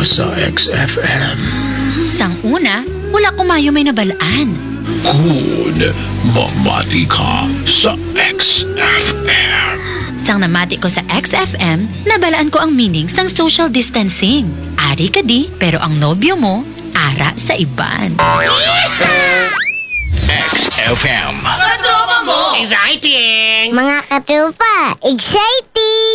sa XFM. Sang una, wala kumayo may nabalaan. Kun, mamati ka sa XFM. Sang namati ko sa XFM, nabalaan ko ang meaning sang social distancing. Ari ka di, pero ang nobyo mo, ara sa iban. XFM. Katropa mo! Exciting! Mga katropa, exciting!